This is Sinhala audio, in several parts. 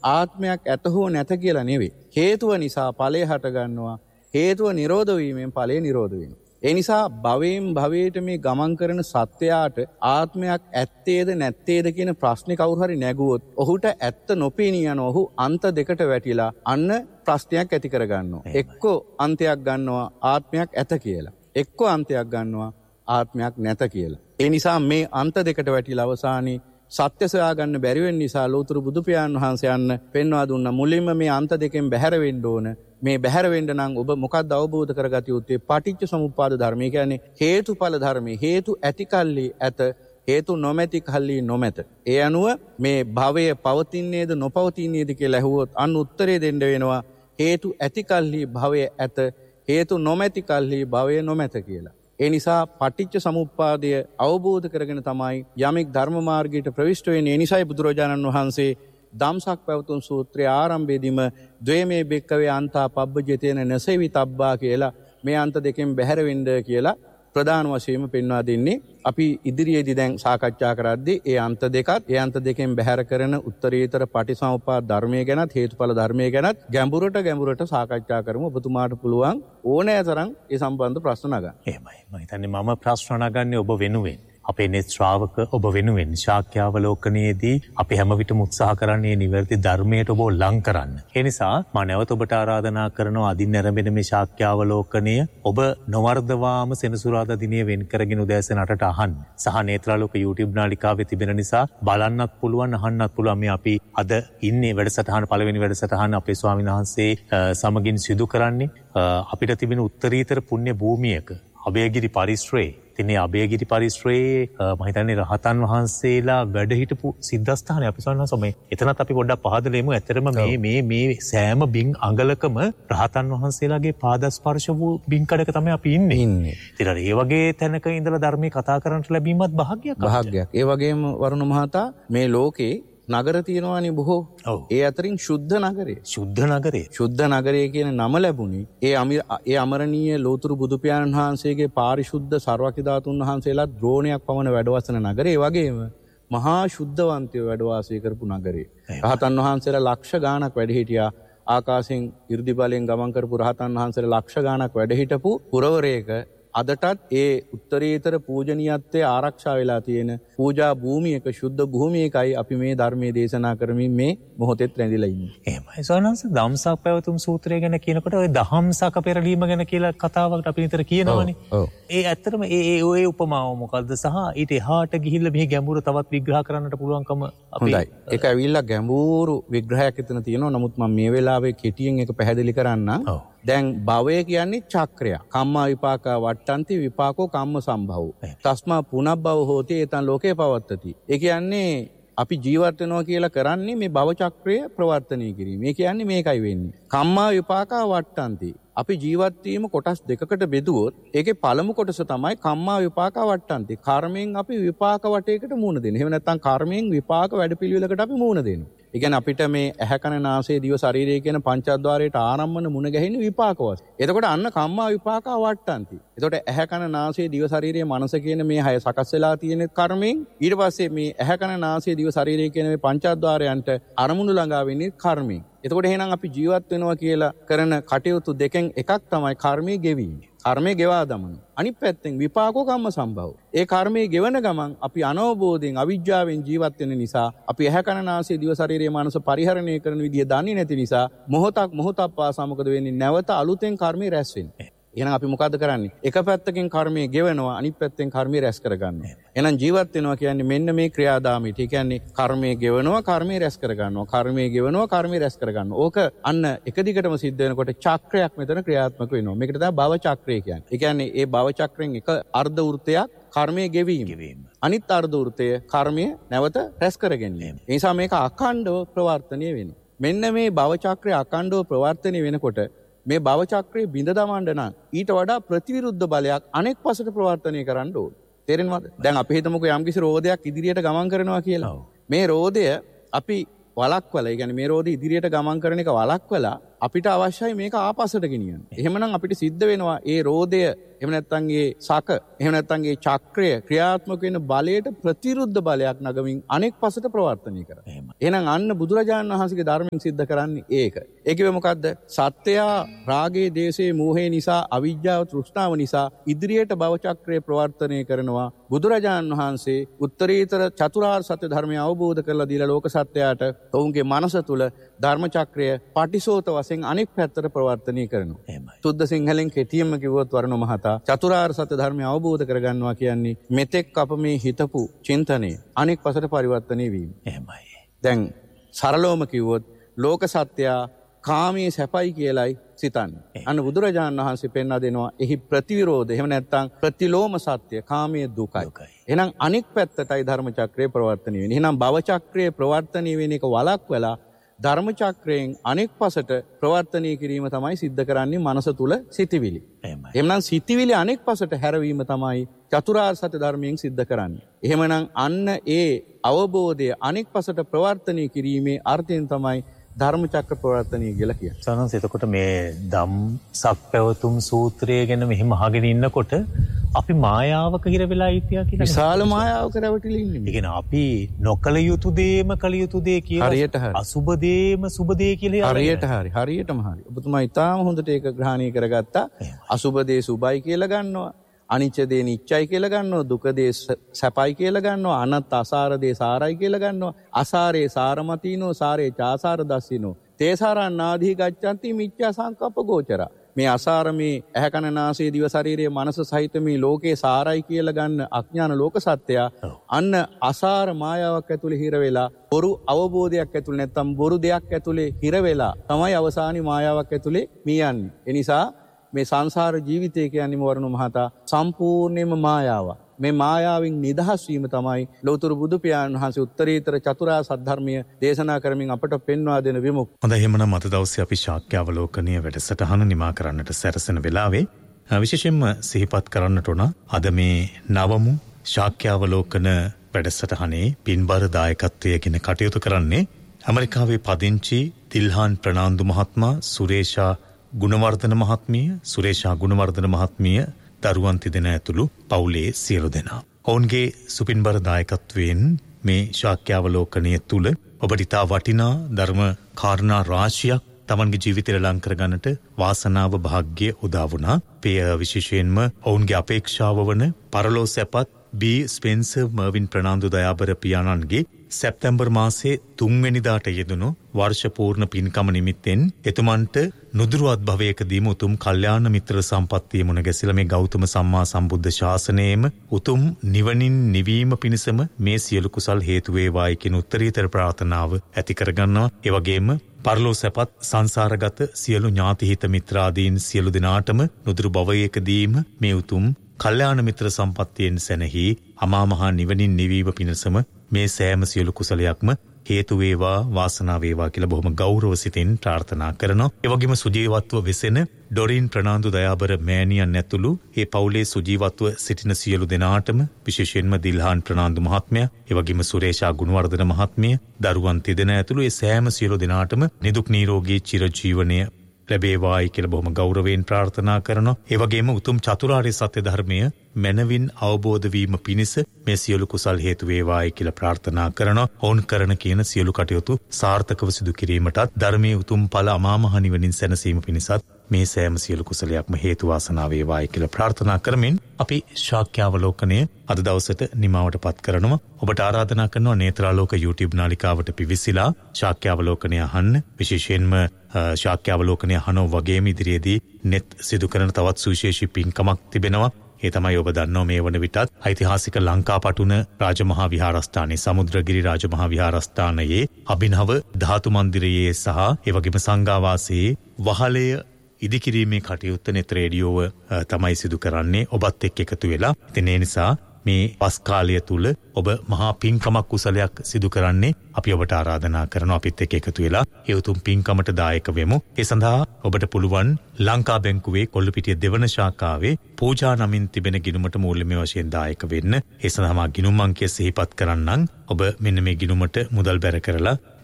ආත්මයක් ඇත හෝ නැත කියලා නෙවෙයි. හේතුව නිසා ඵලය හට ගන්නවා. හේතුව නිරෝධ වීමෙන් ඵලය නිරෝධ වෙනවා. ඒ නිසා භවයෙන් භවයට මේ ගමන් කරන සත්‍යයට ආත්මයක් ඇත්තේද නැත්තේද කියන ප්‍රශ්නේ කවුරු හරි නැගුවොත් ඔහුට ඇත්ත නොපෙනී යන ඔහු අන්ත දෙකට වැටිලා අන්න ප්‍රශ්නයක් ඇති කර ගන්නවා. එක්කෝ අන්තයක් ගන්නවා ආත්මයක් ඇත කියලා. එක්කෝ අන්තයක් ගන්නවා ආත්මයක් නැත කියලා. ඒ නිසා මේ අන්ත දෙකට වැටිලා අවසානයේ සත්‍ය සොයා ගන්න බැරි වෙන නිසා ලෝතුරු බුදු පියාණන් වහන්සේ යන්න පෙන්වා දුන්නා. මුලින්ම මේ අන්ත දෙකෙන් බැහැර වෙන්න ඕන. මේ බැහැර වෙන්න නම් ඔබ මොකක්ද අවබෝධ කරගත යුත්තේ? පටිච්ච සමුප්පාද ධර්මය කියන්නේ හේතුඵල ධර්මය. හේතු ඇති කල්ලි ඇත, හේතු නොමැති කල්ලි නොමැත. ඒ අනුව මේ භවය පවතින්නේද නොපවතින්නේද කියලා ඇහුවොත් අන්න උත්තරේ දෙන්න වෙනවා හේතු ඇති කල්ලි භවය ඇත, හේතු නොමැති කල්ලි භවය නොමැත කියලා. ඒ නිසා පටිච්ච සමුප්පාදය අවබෝධ කරගෙන තමයි යමෙක් ධර්ම මාර්ගයට ප්‍රවිෂ්ඨ වෙන්නේ. ඒ නිසායි බුදුරජාණන් වහන්සේ ධම්සක් පැවතුම් සූත්‍රයේ ආරම්භයේදීම ද්වේමේ බික්කවේ අන්තා පබ්බජිතේන නසෙවිතබ්බා කියලා මේ අන්ත දෙකෙන් බැහැර වෙන්න කියලා ප්‍රධාන වශයෙන්ම පෙන්වා දෙන්නේ. අපි ඉදිරියේදී දැන් සාකච්ඡා කරද්දී ඒ අන්ත දෙකෙන් බැහැර කරන උත්තරීතර පටිසමුප්පාද ධර්මයේ ගැනත් හේතුඵල ධර්මයේ ගැනත් ගැඹුරට සාකච්ඡා කරමු. ඔබතුමාට පුළුවන් ඕනෑ තරම් ඒ සම්බන්ධ ප්‍රශ්න නගන්න. එහෙමයි. මම හිතන්නේ මම ප්‍රශ්න නගන්නේ ඔබ වෙනුවෙන්. අපේ නෙත් ශ්‍රාවක ඔබ වෙනුවෙන් ශාක්‍යාවලෝකනයේදී අපි හැම විටම උත්සාහ කරන්නේ නිවැරදි ධර්මයට ඔබ ලං කරන්න. ඒ නිසා මම නැවත ඔබට ආරාධනා කරනවා අදින් ආරම්භෙන මේ ශාක්‍යාවලෝකනය ඔබ නොවර්ධවාම සෙනසුරාදා දිනේ වෙන් කරගෙන උදෑසන 8ට අහන්න. සහ නේත්‍රාලෝක YouTube නාලිකාවේ තිබෙන නිසා බලන්නත් පුළුවන් අහන්නත් පුළුවන්. මේ අපි අද ඉන්නේ වැඩසටහන පළවෙනි වැඩසටහන අපේ ස්වාමීන් වහන්සේ සමගින් සිදු කරන්නේ අපිට තිබෙන උත්තරීතර පුණ්‍ය භූමියක අභයගිරි පරිශ්‍රයේ. ඉතින් මේ අභයගිරි පරිශ්‍රයේ මම හිතන්නේ රහතන් වහන්සේලා වැඩ හිටපු සිද්ධාස්ථානය අපි සවනස මේ එතනත් අපි පොඩ්ඩක් පහදලෙමු. ඇත්තටම මේ සෑම බින් අඟලකම රහතන් වහන්සේලාගේ පාද ස්පර්ශ වූ බින් කඩක තමයි අපි ඉන්නේ. ඉතින් ඒ වගේ තැනක ඉඳලා ධර්මයේ කතා කරන්න ලැබීමත් භාග්‍යයක්. ඒ වගේම වරුණ මහතා මේ ලෝකේ නගර තියෙනවානේ බොහෝ. ඒ අතරින් ශුද්ධ නගරය කියන නම ලැබුණේ ඒ අමරණීය ලෝතුරු බුදු පියාණන් වහන්සේගේ පාරිශුද්ධ සර්වඥ ධාතුන් වහන්සේලා ද්‍රෝණයක් පවන වැඩවසන නගරේ. ඒ වගේම මහා ශුද්ධවන්තයෝ වැඩ වාසය කරපු නගරේ. රහතන් වහන්සේලා ලක්ෂ ගාණක් වැඩ හිටියා. ආකාශයෙන් 이르දි බලෙන් ගමන් කරපු රහතන් වහන්සේලා ලක්ෂ ගාණක් වැඩ හිටපු පුරවරයක අදටත් ඒ උත්තරීතර පූජනීයත්වයේ ආරක්ෂා වෙලා තියෙන පූජා භූමියක ශුද්ධ භූමියකයි අපි මේ ධර්මයේ දේශනා කරමින් මේ මොහොතෙත් රැඳිලා ඉන්නේ. එහෙමයි. සෝනන්ස ධම්සක් පැවතුම් සූත්‍රය ගැන කියනකොට ඔය දහම්සක පෙරලීම ගැන කියලා කතාවකට අපි නිතර කියනවනේ. ඒ ඇත්තටම ඒ උපමාව මොකද්ද සහ ඊට එහාට ගිහිල්ලා මේ ගැඹුර තවත් විග්‍රහ කරන්නට පුළුවන්කම අපි හොඳයි. ඒක ඇවිල්ලා ගැඹුරු විග්‍රහයක් එතන තියෙනවා. නමුත් මම මේ වෙලාවේ කෙටියෙන් ඒක පැහැදිලි කරන්නම්. දැන් භවය කියන්නේ චක්‍රයක්. කම්මා විපාකා වට්ටන්ති විපාකෝ කම්ම සම්භවෝ. තස්මා පුනබ්බව හෝති ඒතං ලෝකේ පවත්තති. ඒ කියන්නේ අපි ජීවත් වෙනවා කියලා කරන්නේ මේ භව චක්‍රය ප්‍රවර්තනය කිරීම. ඒ කියන්නේ මේකයි වෙන්නේ. කම්මා විපාකා වට්ටන්ති. අපි ජීවත් වීම කොටස් දෙකකට බෙදුවොත් ඒකේ පළමු කොටස තමයි කම්මා විපාකා වට්ටන්ති. කර්මයෙන් අපි විපාක වටයකට මුහුණ දෙනවා. එහෙම නැත්නම් කර්මයෙන් විපාක වැඩපිළිවෙලකට අපි මුහුණ දෙනවා. ඒ කියන්නේ අපිට මේ ඇහැ කන නාසය දිව ශරීරය කියන පංචද්වාරයට ආරම්භන මුණ ගැහෙන්නේ විපාක වශයෙන්. එතකොට අන්න කම්මා විපාකා වට්ටන්ති. එතකොට ඇහැ කන නාසය දිව ශරීරය මනස කියන මේ හය සකස් වෙලා තියෙන කර්මයෙන් ඊට පස්සේ මේ ඇහැ කන නාසය දිව ශරීරය කියන මේ පංචද්වාරයන්ට අරමුණු ළඟා වෙන්නේ කර්මයෙන්. එතකොට එහෙනම් අපි ජීවත් වෙනවා කියලා කරන කටයුතු දෙකෙන් එකක් තමයි කර්මයේ ගෙවීම. කර්මයේ ගෙවා දමන. අනිත් පැත්තෙන් විපාකෝ කම්ම සම්භව. ඒ කර්මයේ ගෙවන ගමන් අපි අනවබෝධයෙන් අවිජ්ජාවෙන් ජීවත් වෙන නිසා අපි ඇහැ කන නාසය දිව ශරීරයේ මනස පරිහරණය කරන විදිය දන්නේ නැති නිසා මොහොතක් පාසා මොකද වෙන්නේ? නැවත අලුතෙන් කර්මය රැස් වෙන්නේ. එහෙනම් අපි මොකද්ද කරන්නේ? එක පැත්තකින් කර්මය ගෙවනවා, අනිත් පැත්තෙන් කර්මය රැස් කරගන්නවා. එහෙනම් ජීවත් වෙනවා කියන්නේ මෙන්න මේ ක්‍රියාදාමයට. ඒ කියන්නේ කර්මය ගෙවනවා, කර්මය රැස් කරගන්නවා. කර්මය ගෙවනවා, කර්මය රැස් කරගන්නවා. ඕක අන්න එක දිගටම සිද්ධ වෙනකොට චක්‍රයක් මෙතන ක්‍රියාත්මක වෙනවා. මේකට තමයි භව චක්‍රය කියන්නේ. ඒ කියන්නේ ඒ භව චක්‍රෙන් එක අර්ධ වෘත්තයක් කර්මය ගෙවීම. අනිත් අර්ධ වෘත්තය කර්මය නැවත රැස් කර ගැනීම. ඒ නිසා මේක අඛණ්ඩව ප්‍රවර්තනය වෙනවා. මෙන්න මේ භව චක්‍රය අඛණ්ඩව ප්‍රවර්තනය වෙනකොට මේ භව චක්‍රයේ බිඳ දමන්න නම් ඊට වඩා ප්‍රතිවිරුද්ධ බලයක් අනෙක් පසට ප්‍රවර්තනය කරන්න ඕන. තේරෙනවද? දැන් අපි හිතමුකෝ යම්කිසි රෝදයක් ඉදිරියට ගමන් කරනවා කියලා. මේ රෝදය අපි වළක්වලා, ඒ කියන්නේ මේ රෝදය ඉදිරියට ගමන් කරන එක වළක්වලා අපිට අවශ්‍යයි මේක ආපස්සට ගෙනියන්න. එහෙමනම් අපිට සිද්ධ වෙනවා ඒ රෝදය එහෙම නැත්නම් ඒ සක එහෙම නැත්නම් ඒ චක්‍රය ක්‍රියාත්මක වෙන බලයට ප්‍රතිවිරුද්ධ බලයක් නගමින් අනෙක් පසට ප්‍රවර්තනය කරනවා. එහෙනම් අන්න බුදුරජාණන් වහන්සේගේ ධර්මයෙන් සිද්ධ කරන්නේ ඒක. ඒ කිව්වේ මොකද්ද? සත්‍යයා රාගයේ, දේශයේ, මෝහයේ නිසා, අවිජ්ජාව, තෘෂ්ණාව නිසා ඉදිරියට භව චක්‍රය ප්‍රවර්තනය කරනවා. බුදුරජාණන් වහන්සේ උත්තරීතර චතුරාර්ය සත්‍ය ධර්මය අවබෝධ කරලා දීලා ලෝක සත්‍යයට ඔවුන්ගේ මනස තුල ධර්ම චක්‍රය පටිසෝත වශයෙන් අනෙක් පැත්තට ප්‍රවර්තනය කරනවා. එහෙමයි. සුද්ධ සිංහලෙන් කෙටියෙන්ම කිව්වොත් වරණ මහතා චතුරාර්ය සත්‍ය ධර්මය අවබෝධ කරගන්නවා කියන්නේ මෙතෙක් අප මේ හිතපු චින්තනය අනෙක් පසට පරිවර්තනය වීම. එහෙමයි. දැන් සරලවම කිව්වොත් ලෝක සත්‍යය කාමයේ සැපයි කියලයි සිතන්නේ. අන්න බුදුරජාණන් වහන්සේ පෙන්වා දෙනවා එහි ප්‍රතිවිරෝධ එහෙම නැත්නම් ප්‍රතිලෝම සත්‍ය කාමයේ දුකයි. එහෙනම් අනෙක් පැත්තටයි ධර්ම චක්‍රය ප්‍රවර්තනය වෙන්නේ. එහෙනම් භව චක්‍රයේ ප්‍රවර්තනය වෙන එක වළක්වලා ධර්ම චක්‍රයෙන් අනෙක් පසට ප්‍රවර්තනය කිරීම තමයි සිද්ධ කරන්නේ මනස තුල සිටිවිලි. එහෙමනම් සිටිවිලි අනෙක් පසට හැරවීම තමයි චතුරාර්ය සත්‍ය ධර්මයෙන් සිද්ධ කරන්නේ. එහෙමනම් අන්න ඒ අවබෝධය අනෙක් පසට ප්‍රවර්තනය කිරීමේ අර්ථයෙන් තමයි ධර්ම චක්‍ර ප්‍රවර්තනය කියලා කියන්නේ. සනන්ස එතකොට මේ ධම්සක්පැවතුම් සූත්‍රය ගැන මෙහෙම අහගෙන ඉන්නකොට අපි මායාවක හිර වෙලා ඉතියා කියලා විශාල මායාවක රැවටිලා ඉන්නේ. ඒ කියන්නේ අපි නොකල යුතු දේම කල යුතු දේ කියලා හරියට හරි. අසුබ දේම සුබ දේ කියලා හරියටම හරි. ඔබතුමා ඊටාම හොඳට ඒක ග්‍රහණය කරගත්තා. අසුබ දේ සුබයි කියලා ගන්නවා. අනිච්ච දේ නිච්චයි කියලා ගන්නවා. දුක දේ සැපයි කියලා ගන්නවා. අනත් අසාර දේ සාරයි කියලා ගන්නවා. අසාරේ සාරමතිනෝ සාරේ චාසාර දස්සිනෝ තේසාරණාදී ගච්ඡanti මිච්ඡා සංකප්ප ගෝචරා. මේ අසාර මේ ඇහැ කන නාසය දිව ශරීරයේ මනස සහිත මේ ලෝකේ සාරයි කියලා ගන්න අඥාන ලෝක සත්‍යය අන්න අසාර මායාවක් ඇතුලේ හිර වෙලා බොරු අවබෝධයක් ඇතුලේ නැත්තම් බොරු දෙයක් ඇතුලේ හිර වෙලා තමයි අවසානයේ මායාවක් ඇතුලේ මියන්නේ. ඒ නිසා මේ සංසාර ජීවිතය කියන්නේ වරුණ මහතා සම්පූර්ණයෙන්ම මායාවක්. මේ මායාවෙන් නිදහස් වීම තමයි ලෞතර බුදු පියාණන් වහන්සේ උත්තරීතර චතුරාර්ය සත්‍ය ධර්මය දේශනා කරමින් අපට පෙන්වා දෙන විමුක්තිය. හොඳයි එහෙමනම් අද දවසේ අපි ශාක්‍ය අවලෝකනීය වැඩසටහන නිමා කරන්නට සැරසෙන වෙලාවේ විශේෂයෙන්ම සිහිපත් කරන්නට උන අද මේ නවමු ශාක්‍ය අවලෝකන වැඩසටහනේ පින්බර දායකත්වයේගෙන කටයුතු කරන්නේ ඇමරිකාවේ පදිංචි දිල්හාන් ප්‍රනාන්දු මහත්මයා, සුරේෂා ගුණවර්ධන මහත්මිය, සුරේෂා ගුණවර්ධන මහත්මිය, දරුවන් තිදෙන ඇතුළු පවුලේ සියලු දෙනා. ඔවුන්ගේ සුපින්බර දායකත්වයෙන් මේ ශාක්‍ය අවලෝකනය තුල ඔබට ඉතා වටිනා ධර්ම කාරණා රාශියක් තමන්ගේ ජීවිතය ලං කරගන්නට වාසනාව භාග්‍ය උදා වුණා. පෙය විශේෂයෙන්ම ඔවුන්ගේ අපේක්ෂාව වන පරලෝ සැපත් බී ස්පෙන්සර් මර්වින් ප්‍රනාන්දු දයාබර පියාණන්ගේ සැප්තැම්බර් මාසයේ 3 වෙනිදාට යෙදුණු වර්ෂ පූර්ණ පින්කම නිමිත්තෙන් එතුමන්ට නුදුරුවත් භවයකදීම උතුම් කල්යාණ මිත්‍ර සම්පත්තිය මුණ ගැසිලා මේ ගෞතම සම්මා සම්බුද්ධ ශාසනයේම උතුම් නිවනින් නිවීම පිණිසම මේ සියලු කුසල් හේතු වේවායි කියන උත්තරීතර ප්‍රාර්ථනාව ඇති කරගන්නවා. ඒ වගේම පරලෝ සැපත් සංසාරගත සියලු ඥාතිහිත මිත්‍රාදීන් සියලු දෙනාටම නුදුරු භවයකදීම මේ උතුම් කල්යාණ මිත්‍ර සම්පත්තියෙන් සැනහි අමා මහ නිවනින් නිවීම පිණිසම මේ සෑම සියලු කුසලයක්ම හේතු වේවා වාසනාව වේවා කියලා බොහොම ගෞරව සිතින් ප්‍රාර්ථනා කරනවා. ඒ වගේම සුජීවත්ව වෙසෙන ඩොරින් ප්‍රනාන්දු දයාබර මෑණියන් ඇතුළු ඒ පවුලේ සුජීවත්ව සිටින සියලු දෙනාටම විශේෂයෙන්ම දිල්හාන් ප්‍රනාන්දු මහත්මයා, ඒ වගේම සුරේෂා ගුණවර්ධන මහත්මිය, දරුවන් තිදෙන ඇතුළු ඒ සෑම සියලු දෙනාටම නිදුක් නිරෝගී චිරජීවනය ලැබේවායි කියලා බොහොම ගෞරවයෙන් ප්‍රාර්ථනා කරනවා. ඒ වගේම උතුම් චතුරාර්ය සත්‍ය ධර්මය මනවින් අවබෝධ වීම පිණිස මේ සියලු කුසල් හේතු වේවායි කියලා ප්‍රාර්ථනා කරනවා. ඔවුන් කරන කියන සියලු කටයුතු සාර්ථකව සිදු කිරීමටත් ධර්මයේ උතුම් ඵල අමා මහ නිවනින් සැනසීම පිණිසත් මේ සෑම සියලු කුසලයක්ම හේතු වාසනා වේවායි කියලා ප්‍රාර්ථනා කරමින් අපි ශාක්‍ය අවලෝකනය අද දවසට නිමවටපත් කරනවා. ඔබට ආරාධනා කරනවා නේත්‍රාලෝක YouTube නාලිකාවට පිවිසිලා ශාක්‍ය අවලෝකනය අහන්න. විශේෂයෙන්ම ශාක්‍ය අවලෝකනය අහනෝ වගේම ඉදිරියේදී net සිදු කරන තවත් සුවිශේෂී පින්කමක් තිබෙනවා. ඒ තමයි ඔබ දන්නවා මේ වන විටත් ඓතිහාසික ලංකාපටුන රාජමහා විහාරස්ථානයේ සමුද්‍රගිරි රාජමහා විහාරස්ථානයේ අභිනව ධාතු මන්දිරයේ සහ ඒ වගේම සංඝාවාසයේ වහලය ඉදිකිරීමේ කටයුත්ත net රේඩියෝව තමයි සිදු කරන්නේ ඔබත් එක්ක එකතු වෙලා. ඉතින් ඒ නිසා මේ පස් කාලය තුල ඔබ මහා පින්කමක් කුසලයක් සිදු කරන්නේ අපි ඔබට ආරාධනා කරනවා අපිත් එක්ක එකතු වෙලා ඒ උතුම් පින්කමට දායක වෙමු. ඒ සඳහා ඔබට පුළුවන් ලංකා බැංකුවේ කොල්ලපිටිය දෙවන ශාඛාවේ පූජා නමින් තිබෙන ගිණුමට මූල්‍යමය වශයෙන් දායක වෙන්න. ඒ සඳහා ගිණුම් අංකය සිහිපත් කරන්නම්. ඔබ මෙන්න මේ ගිණුමට මුදල් බැර කරලා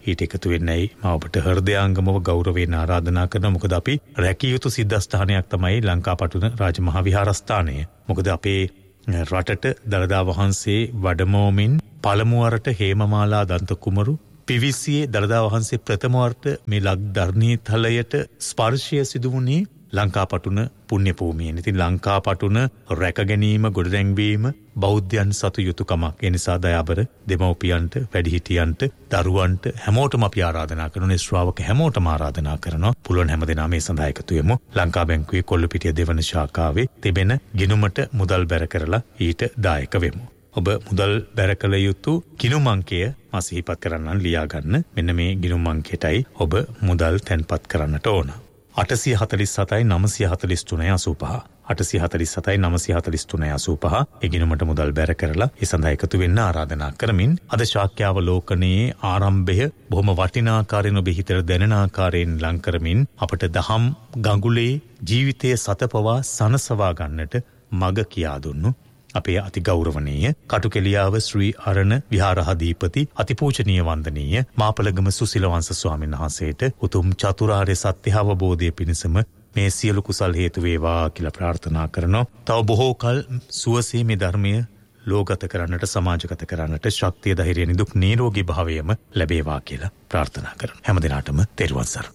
ඊට එකතු වෙන්නයි මම ඔබට හෘදයාංගමව ගෞරවයෙන් ආරාධනා කරනවා. මොකද අපි රැකිය යුතු සිද්ධාස්ථානයක් තමයි ලංකාපටුන රාජමහා විහාරස්ථානය. මොකද අපේ රටට දළදා වහන්සේ වැඩමවමින් පළමුවරට හේමමාලා දන්ත කුමරු පිවිසියේ දළදා වහන්සේ ප්‍රථමවරට මේ ලක්ධර්ණී තලයට ස්පර්ශය සිදු වුණේ ලංකාපටුන පුණ්‍ය භූමියෙන්. ඉතින් ලංකාපටුන රැක ගැනීම ගොඩනැංවීම බෞද්ධයන් සතු යුතුයකමක්. ඒ නිසා දයාබර දෙමව්පියන්ට, වැඩිහිටියන්ට, දරුවන්ට හැමෝටම අපි ආරාධනා කරනවා. ශ්‍රාවක හැමෝටම ආරාධනා කරනවා. පුළුවන් හැමදෙනා මේ සඳහා එකතු වෙමු. ලංකා බැංකුවේ කොල්ලපිටිය දෙවන ශාඛාවේ තිබෙන ගිණුමට මුදල් බැර කරලා ඊට දායක වෙමු. ඔබ මුදල් බැර කළ යුතු ගිණුම් අංකය මා සිහිපත් කරන්නම් ලියා ගන්න. මෙන්න මේ ගිණුම් අංකයටයි ඔබ මුදල් තැන්පත් කරන්නට ඕන. 847 943 85 847 943 85 ඒ ගිණුමට මුදල් බැර කරලා ඒ සඳහා එකතු වෙන්න ආරාධනා කරමින් අද ශාක්‍යාවලෝකනයේ ආරම්භය බොහොම වටිනාකාරයෙන් ඔබ හිතට දැනෙන ආකාරයෙන් ලං කරමින් අපට දහම් ගඟුලේ ජීවිතයේ සතපවා සනසවා ගන්නට මඟ කියා දුන්නු අපේ අති ගෞරවනීය කටුකෙලියාව ශ්‍රී අරණ විහාරාධිපති අතිපූජනීය වන්දනීය මාපලගම සුසිලවංශ ස්වාමීන් වහන්සේට උතුම් චතුරාර්ය සත්‍ය අවබෝධය පිණිසම මේ සියලු කුසල් හේතු වේවා කියලා ප්‍රාර්ථනා කරනවා. තව බොහෝ කල සුවසේ මේ ධර්මය ලෝකගත කරන්නට, සමාජගත කරන්නට ශක්තිය, ධෛර්යය, නිදුක් නිරෝගී භාවයම ලැබේවා කියලා ප්‍රාර්ථනා කරනවා. හැම දිනාටම තෙරුවන් සරණයි.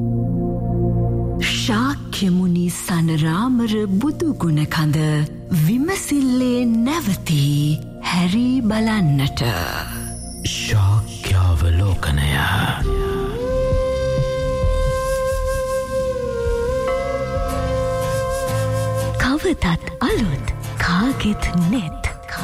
ශාක්‍ය මුනි සනරාමර බුදු ගුණ කඳ විමසිල්ලේ නැවතී හැරි බලන්නට. ශාක්‍යාවලෝකනය. කවතත් අලුත් කාගෙත් නෙත්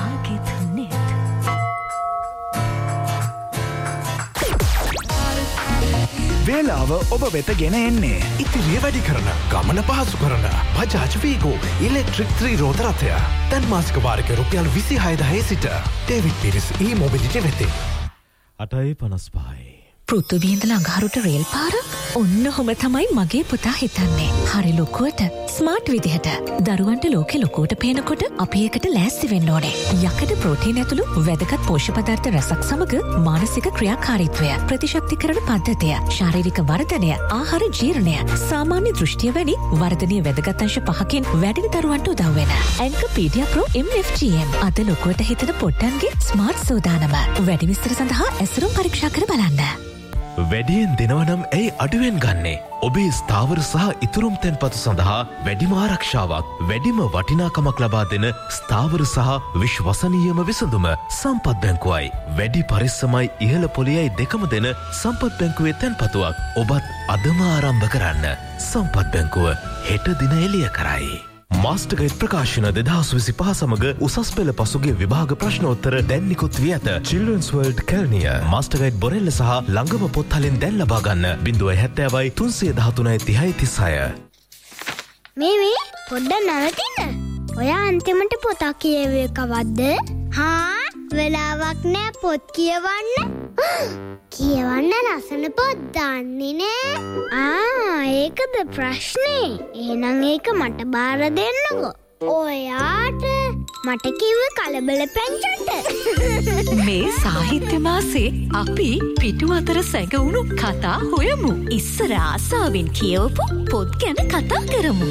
වේලාව ඔබ වෙත ගෙන එන්නේ ඉතිරිය වැඩි කරන, ගමන පහසු කරන බජාජ් වීගෝ ඉලෙක්ට්‍රික් 3 රෝද රථය. දැන් මාසික වාරික රුපියල් 26000 සිට ඩේවිඩ් පිරිස් e-mobility වෙතින් 8.55. පෘථුවියන්ද ළඟහරුට රේල් පාර? ඔන්න ඔහොම තමයි මගේ පුතා හිතන්නේ. හරි ලොකුවට, ස්මාර්ට් විදිහට. දරුවන්ට ලෝකෙ ලොකුවට පේනකොට අපි ඒකට ලෑස්ති වෙන්න ඕනේ. යකඩ ප්‍රෝටීන් ඇතුළු වැදගත් පෝෂ්‍ය පදාර්ථ රසක් සමග මානසික ක්‍රියාකාරීත්වය, ප්‍රතිශක්තිකරණ පද්ධතිය, ශාරීරික වර්ධනය, ආහාර ජීර්ණය, සාමාන්‍ය දෘෂ්ටිය වැනි වර්ධනීය වැදගත් අංශ 5කින් වැඩිම දරුවන්ට උදව් වෙන ඇන්කපීඩියා ප්‍රෝ MFGM අද ලොකුවට හිතන පොට්ටන්ගේ ස්මාර්ට් සෝදානම. වැඩි විස්තර සඳහා ඇසුරුම් පරීක්ෂා කර බලන්න. වැඩියෙන් දෙනවනම් ඇයි අඩුවෙන් ගන්නේ? ඔබේ ස්ථාවර සහ ඉතුරුම් තැන්පතු සඳහා වැඩිම ආරක්ෂාවක්, වැඩිම වටිනාකමක් ලබා දෙන ස්ථාවර සහ විශ්වසනීයම විසඳුම සම්පත් බැංකුවයි. වැඩි පරිස්සමයි ඉහළ පොලියයි දෙකම දෙන සම්පත් බැංකුවේ තැන්පතුවක් ඔබත් අදම ආරම්භ කරන්න. සම්පත් බැංකුව හෙට දින එළිය කරයි. මාස්ටර්ගයිඩ් ප්‍රකාශන 2025 සමග උසස් පෙළ පසුගිය විභාග ප්‍රශ්නෝත්තර දැන් නිකුත් වී ඇත. Children's World Kelniය මාස්ටර්ගයිඩ් බොරෙල්ල සහ ළඟම පොත්හලෙන් දැන් ලබා ගන්න 070 313 3036. මේ පොඩ්ඩක් නවතින්න. ඔයා අන්තිමට පොතක් කියවේ කවද්ද? හා වෙලාවක් නෑ පොත් කියවන්න. කියවන්න ලස්සන පොත් දන්නේ නෑ. ඒකද ප්‍රශ්නේ? එහෙනම් ඒක මට බාර දෙන්නකෝ. ඔයාට මට කිව්ව කලබල පැංචට. මේ සාහිත්‍ය මාසේ අපි පිටු අතර සැඟවුණු කතා හොයමු. ඉස්සර ආසාවෙන් කියවපු පොත් ගැන කතා කරමු.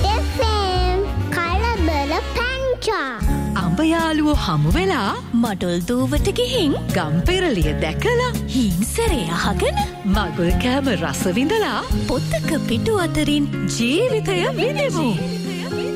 කලබල පැංචා. අඹ යාළුවෝ හමු වෙලා මඩොල් දූවට ගිහින් ගම්පෙරළිය දැකලා හිංසරේ අහගෙන මගුල් කෑම රස විඳලා පොතක පිටු අතරින් ජීවිතය විඳිමු.